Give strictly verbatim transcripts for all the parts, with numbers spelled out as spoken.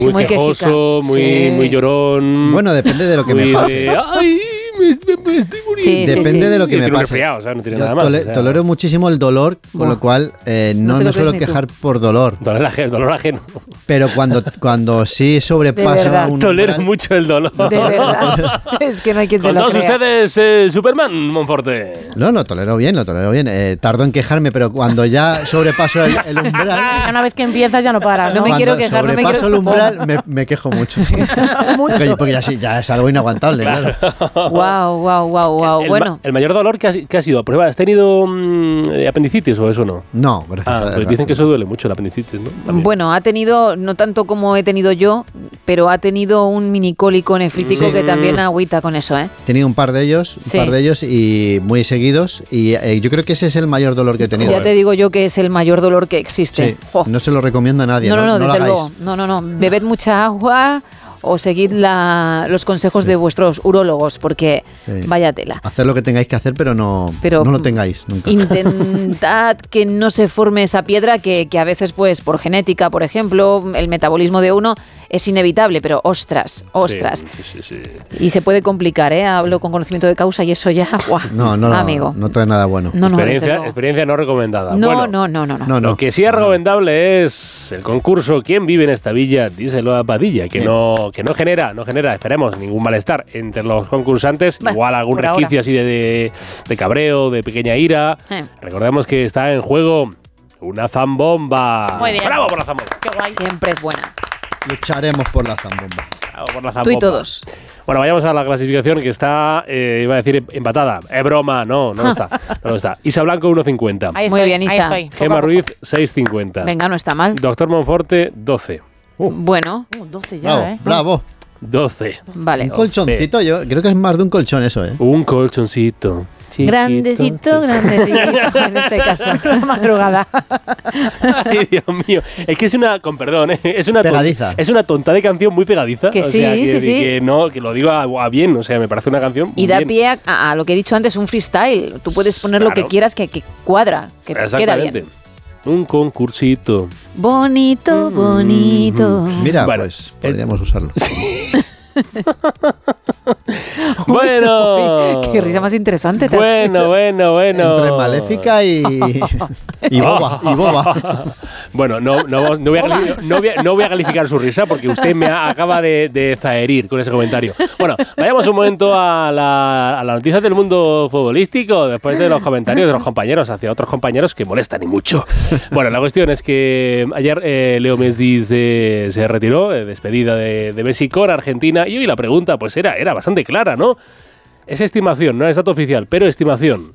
Muy, muy quejoso, muy, sí. muy llorón. Bueno, depende de lo que me pase. De, ¡ay! Me, me, me estoy muriendo. Sí, depende sí, sí. de lo que sí, me pase. Resfriado, o sea, no tiene Yo nada más, tole, o sea, tolero muchísimo el dolor, con Buah. lo cual eh, no, no me suelo quejar tú. por dolor. Dolor ajeno, dolor ajeno. Pero cuando, cuando sí sobrepasa un Tolero umbral, mucho el dolor. De verdad. Es que no hay quien con se lo todos crea. ustedes, eh, Superman Monforte. No, lo tolero bien, lo tolero bien. Eh, tardo en quejarme, pero cuando ya sobrepaso el, el umbral... Una vez que empiezas ya no paras, ¿no? No me quiero quejar, no me quiero... sobrepaso el umbral, me, me quejo mucho. mucho. Porque ya, sí, ya es algo inaguantable, claro. Wow, wow, wow, wow. El, bueno. el mayor dolor que has, que has sido, prueba, ¿has tenido mmm, apendicitis o eso no? No, gracias ah, a Dios. Dicen que eso duele mucho, la apendicitis, ¿no? También. Bueno, ha tenido, no tanto como he tenido yo, pero ha tenido un minicólico nefrítico sí. que también agüita con eso, ¿eh? He tenido un par de ellos, un sí. par de ellos y muy seguidos y eh, yo creo que ese es el mayor dolor que he tenido. Ya te digo yo que es el mayor dolor que existe. Sí. Oh. No se lo recomiendo a nadie. No, no, no, no, no desde lo luego. No, no, no. Bebed mucha agua o seguid la, los consejos sí. de vuestros urólogos, porque sí. vaya tela. Hacer lo que tengáis que hacer, pero no, pero no lo tengáis nunca. Intentad que no se forme esa piedra que, que a veces, pues, por genética, por ejemplo, el metabolismo de uno es inevitable, pero ostras, ostras. Sí, sí, sí, sí. Y se puede complicar, ¿eh? Hablo con conocimiento de causa y eso ya, ¡guau! No, no, amigo. No, no trae nada bueno. No, no, experiencia, experiencia no recomendada. No, bueno, no, no, no, no. no, no. Lo que sí es recomendable es el concurso ¿Quién vive en esta villa? Díselo a Padilla, que no, que no genera, no genera, esperemos, ningún malestar entre los concursantes, bah, igual algún resquicio así de, de, de cabreo, de pequeña ira. Eh. Recordemos que está en juego una zambomba. Muy bien. ¡Bravo por la zambomba! ¡Qué guay! Siempre es buena. Lucharemos por la zambomba. Bravo por la zambomba. Tú y todos. Bueno, vayamos a la clasificación que está, eh, iba a decir empatada. Es broma, no, no lo está. No lo está. Isa Blanco uno cincuenta. Muy bien, Isa. Gema Ruiz seis cincuenta. Venga, no está mal. Doctor Monforte doce. Uh, bueno. Uh, doce ya, bravo, ¿eh? Bravo. doce. Vale. Un colchoncito, yo creo que es más de un colchón eso, ¿eh? Un colchoncito. Chiquito, grandecito, grandecito, en este caso. Madrugada. Ay, Dios mío. Es que es una, con perdón, ¿eh? es una pegadiza. Es una tonta de canción muy pegadiza. Que o sí, sea, que, sí, sí. Que, no, que lo digo a, a bien, o sea, me parece una canción y da bien. pie a, a lo que he dicho antes, un freestyle. Tú puedes poner claro. lo que quieras que, que cuadra, que queda bien. Un concursito. Bonito, bonito. Mira, bueno, pues podríamos eh, usarlo. Bueno. Uy, qué risa más interesante. ¿te bueno, bueno, bueno. Entre maléfica y, y boba. Y boba. Bueno, no, no, no, voy a, no, voy a, no voy a calificar su risa porque usted me acaba de, de zaherir con ese comentario. Bueno, vayamos un momento a la, a la noticia del mundo futbolístico después de los comentarios de los compañeros hacia otros compañeros que molestan y mucho. Bueno, la cuestión es que ayer eh, Leo Messi se, se retiró, eh, despedida de, de Messi con Argentina. Y hoy la pregunta pues era, era bastante clara, ¿no? Es estimación, no es dato oficial, pero estimación.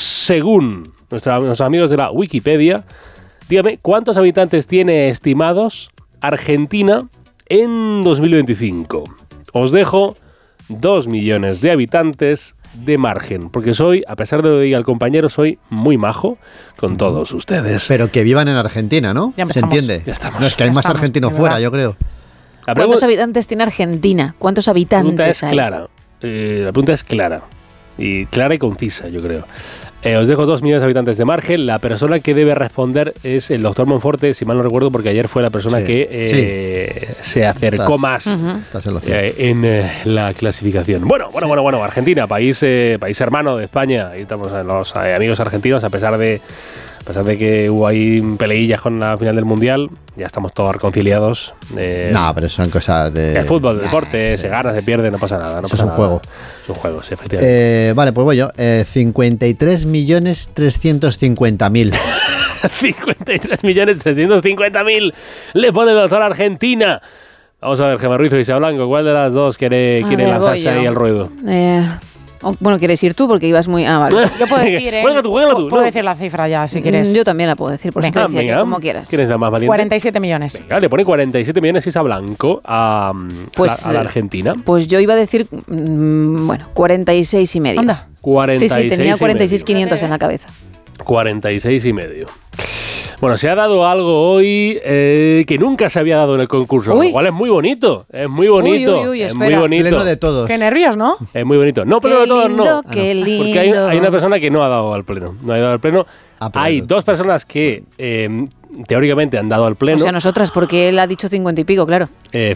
Según nuestra, nuestros amigos de la Wikipedia, dígame, ¿cuántos habitantes tiene estimados Argentina en dos mil veinticinco? Os dejo dos millones de habitantes de margen, porque soy, a pesar de lo que diga el compañero, soy muy majo con uh-huh. todos ustedes. Pero que vivan en Argentina, ¿no? Ya ¿Se entiende? Ya estamos. No, es que hay más estamos, argentinos fuera, yo creo. La ¿Cuántos habitantes tiene Argentina? ¿Cuántos habitantes pregunta es hay? Clara. Eh, la pregunta es clara. Y clara y concisa, yo creo. Eh, os dejo dos millones de habitantes de margen. La persona que debe responder es el doctor Monforte, si mal no recuerdo, porque ayer fue la persona sí, que eh, sí. se acercó estás, más uh-huh. estás en, lo eh, en eh, la clasificación. Bueno, bueno, bueno, bueno. Argentina, país, eh, país hermano de España. Ahí estamos los eh, amigos argentinos, a pesar de... A pesar de que hubo ahí peleillas con la final del Mundial, ya estamos todos reconciliados. Eh, no, pero son cosas de... El fútbol, el deporte, sí. se gana, se pierde, no pasa nada. No Eso pasa es un nada. juego. Es un juego, sí, efectivamente. Eh, vale, pues voy yo. Eh, cincuenta y tres millones trescientos cincuenta mil. cincuenta y tres millones trescientos cincuenta mil le pone el doctor Argentina. Vamos a ver, Gemma Ruiz o Isa Blanco, ¿cuál de las dos quiere, quiere ver, lanzarse ahí al ruedo? Eh... Bueno, quieres ir tú porque ibas muy... Ah, vale. Yo puedo decir, ¿eh? Juega tú, juega tú. Puedo no. decir la cifra ya, si quieres. Yo también la puedo decir, por venga, supuesto, venga, como quieras. ¿Quién es la más valiente? cuarenta y siete millones. Venga, le pone cuarenta y siete millones Isa Blanco a, pues, a, la, a la Argentina. Pues yo iba a decir, mmm, bueno, cuarenta y seis y medio. Anda. cuarenta y seis sí, sí, tenía cuarenta y seis mil quinientos en la cabeza. cuarenta y seis y medio. Bueno, se ha dado algo hoy eh, que nunca se había dado en el concurso, uy. lo cual es muy bonito, es muy bonito, uy, uy, uy, es espera. muy bonito. Pleno de todos. Qué nervios, ¿no? Es muy bonito. No, pleno Qué de todos lindo, no. qué lindo. Porque hay, hay una persona que no ha dado al pleno. No ha dado al pleno. Ah, pero hay no. dos personas que eh, teóricamente han dado al pleno. O sea, nosotras, porque él ha dicho cincuenta y pico, claro. Eh,